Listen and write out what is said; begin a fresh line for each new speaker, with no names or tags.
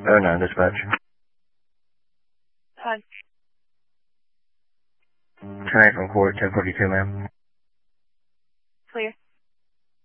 09 dispatch.
Hi.
10 from court, 1042, ma'am.
Clear.